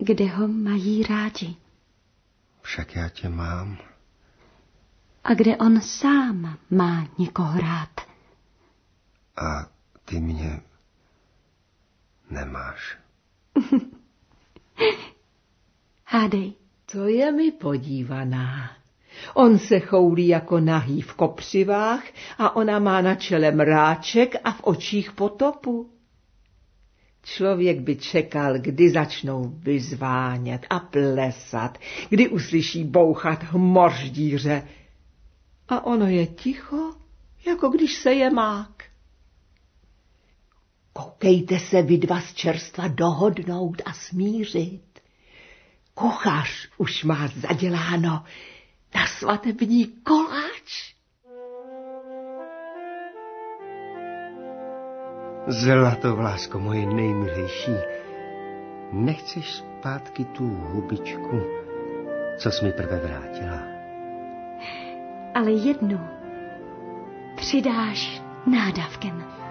kde ho mají rádi. Však já tě mám. A kde on sám má někoho rád. A ty mě nemáš. Hádej. To je mi podívaná. On se choulí jako nahý v kopřivách a ona má na čele mráček a v očích potopu. Člověk by čekal, kdy začnou vyzvánět a plesat, kdy uslyší bouchat hmoždíře. A ono je ticho, jako když se je mák. Koukejte se vy dva z čerstva dohodnout a smířit. Kuchař už má zaděláno na svatební koláč. Zlatovlásko, moje nejmilejší, nechceš zpátky tu hubičku, co jsi mi prve vrátila? Ale jednu přidáš nádavkem.